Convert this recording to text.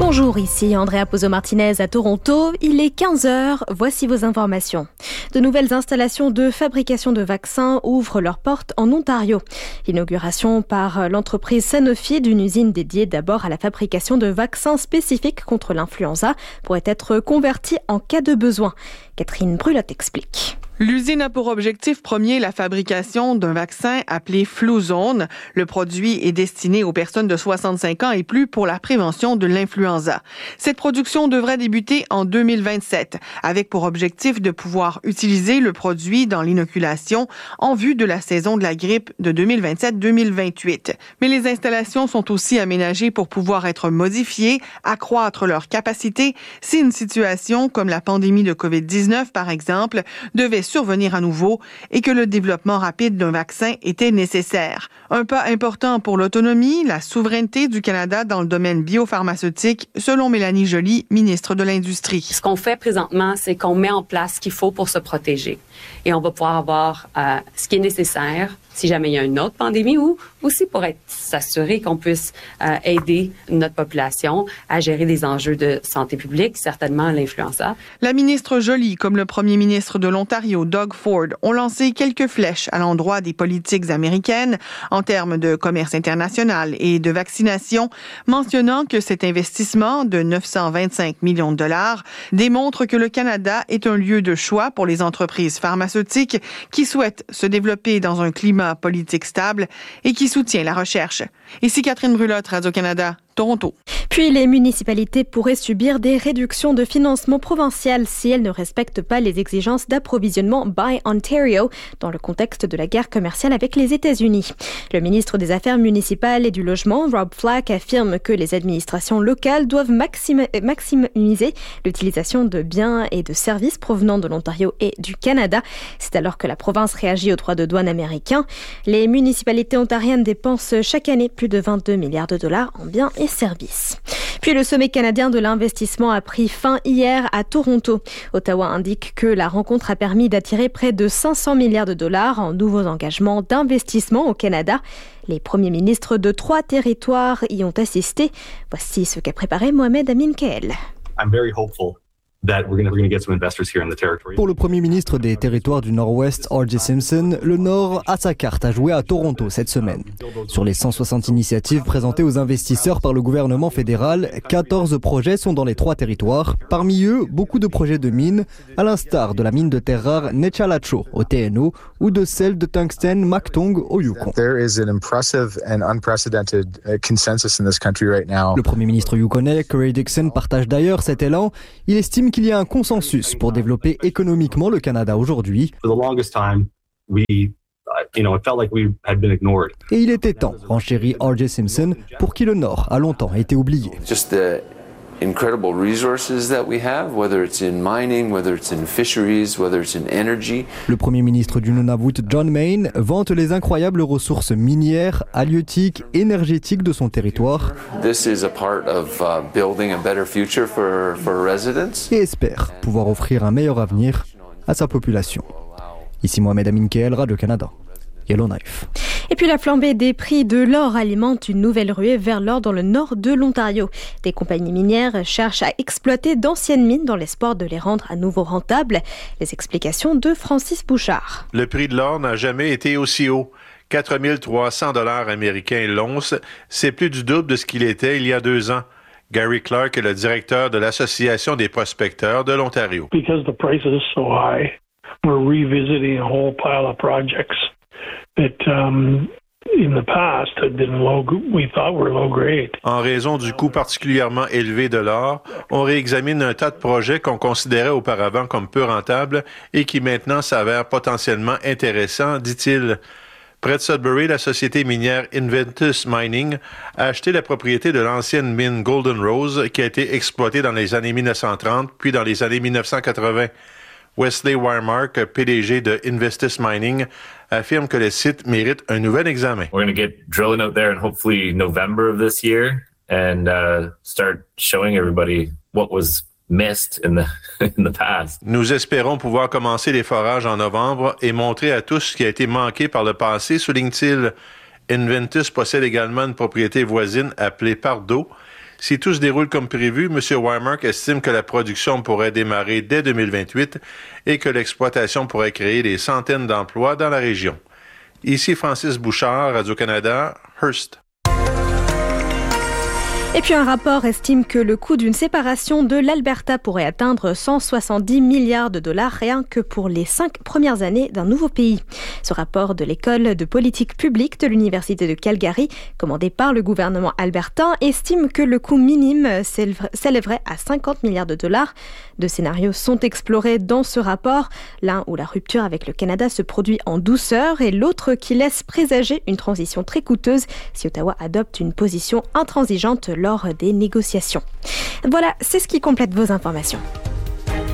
Bonjour, ici Andrea Pozzo-Martinez à Toronto. Il est 15h, voici vos informations. De nouvelles installations de fabrication de vaccins ouvrent leurs portes en Ontario. L'inauguration par l'entreprise Sanofi d'une usine dédiée d'abord à la fabrication de vaccins spécifiques contre l'influenza pourrait être convertie en cas de besoin. Catherine Brulotte explique. L'usine a pour objectif premier la fabrication d'un vaccin appelé Fluzone. Le produit est destiné aux personnes de 65 ans et plus pour la prévention de l'influenza. Cette production devrait débuter en 2027, avec pour objectif de pouvoir utiliser le produit dans l'inoculation en vue de la saison de la grippe de 2027-2028. Mais les installations sont aussi aménagées pour pouvoir être modifiées, accroître leur capacité si une situation comme la pandémie de COVID-19, par exemple, devait survenir à nouveau et que le développement rapide d'un vaccin était nécessaire. Un pas important pour l'autonomie, la souveraineté du Canada dans le domaine biopharmaceutique, selon Mélanie Joly, ministre de l'Industrie. Ce qu'on fait présentement, c'est qu'on met en place ce qu'il faut pour se protéger. Et on va pouvoir avoir ce qui est nécessaire si jamais il y a une autre pandémie ou aussi pour s'assurer qu'on puisse aider notre population à gérer des enjeux de santé publique, certainement l'influenza. La ministre Joly, comme le premier ministre de l'Ontario, Doug Ford, ont lancé quelques flèches à l'endroit des politiques américaines en termes de commerce international et de vaccination, mentionnant que cet investissement de 925 millions de dollars démontre que le Canada est un lieu de choix pour les entreprises pharmaceutiques qui souhaitent se développer dans un climat politique stable et qui soutient la recherche. Ici Catherine Brulotte, Radio-Canada, Toronto. Puis les municipalités pourraient subir des réductions de financement provincial si elles ne respectent pas les exigences d'approvisionnement Buy Ontario dans le contexte de la guerre commerciale avec les États-Unis. Le ministre des Affaires municipales et du Logement, Rob Flack, affirme que les administrations locales doivent maximiser l'utilisation de biens et de services provenant de l'Ontario et du Canada. C'est alors que la province réagit aux droits de douane américains. Les municipalités ontariennes dépensent chaque année plus de 22 milliards de dollars en biens et services. Puis le sommet canadien de l'investissement a pris fin hier à Toronto. Ottawa indique que la rencontre a permis d'attirer près de 500 milliards de dollars en nouveaux engagements d'investissement au Canada. Les premiers ministres de 3 territoires y ont assisté. Voici ce qu'a préparé Mohamed Amin Kael. Pour le premier ministre des territoires du Nord-Ouest, R.J. Simpson, le Nord a sa carte à jouer à Toronto cette semaine. Sur les 160 initiatives présentées aux investisseurs par le gouvernement fédéral, 14 projets sont dans les 3 territoires. Parmi eux, beaucoup de projets de mines, à l'instar de la mine de terre rare Nechalacho au TNO ou de celle de tungstène Mactung au Yukon. Le premier ministre yukonais, Curry Dixon, partage d'ailleurs cet élan. Il estime qu'il y a un consensus pour développer économiquement le Canada aujourd'hui. Et il était temps, renchérit R.J. Simpson, pour qui le Nord a longtemps été oublié. Incredible resources that we have, whether it's in mining, whether it's in fisheries, whether it's in energy. Le premier ministre du Nunavut, John Mayne, vante les incroyables ressources minières, halieutiques, énergétiques de son territoire. This is a part of building a better future for residents. Et espère pouvoir offrir un meilleur avenir à sa population. Ici Mohamed Amin Kael, Radio-Canada. Yellowknife. Et puis la flambée des prix de l'or alimente une nouvelle ruée vers l'or dans le nord de l'Ontario. Des compagnies minières cherchent à exploiter d'anciennes mines dans l'espoir de les rendre à nouveau rentables. Les explications de Francis Bouchard. Le prix de l'or n'a jamais été aussi haut. 4 300 $ américains l'once, c'est plus du double de ce qu'il était il y a 2 ans. Gary Clark est le directeur de l'Association des prospecteurs de l'Ontario. Because the price is so high, we're revisiting a whole pile of projects that in the past had been we thought were low grade. En raison du coût particulièrement élevé de l'or, on réexamine un tas de projets qu'on considérait auparavant comme peu rentables et qui maintenant s'avèrent potentiellement intéressants, dit-il. Près de Sudbury, la société minière Inventus Mining a acheté la propriété de l'ancienne mine Golden Rose qui a été exploitée dans les années 1930 puis dans les années 1980. Wesley Wiremark, PDG de Investus Mining, affirme que le site mérite un nouvel examen. We're going to get drilling out there in hopefully November of this year and start showing everybody what was missed in the past. Nous espérons pouvoir commencer les forages en novembre et montrer à tous ce qui a été manqué par le passé, souligne-t-il. Inventus possède également une propriété voisine appelée Pardo. Si tout se déroule comme prévu, M. Wymark estime que la production pourrait démarrer dès 2028 et que l'exploitation pourrait créer des centaines d'emplois dans la région. Ici Francis Bouchard, Radio-Canada, Hearst. Et puis un rapport estime que le coût d'une séparation de l'Alberta pourrait atteindre 170 milliards de dollars rien que pour les 5 premières années d'un nouveau pays. Ce rapport de l'École de politique publique de l'Université de Calgary, commandé par le gouvernement albertain, estime que le coût minime s'élèverait à 50 milliards de dollars. Deux scénarios sont explorés dans ce rapport, l'un où la rupture avec le Canada se produit en douceur et l'autre qui laisse présager une transition très coûteuse si Ottawa adopte une position intransigeante lors des négociations. Voilà, c'est ce qui complète vos informations.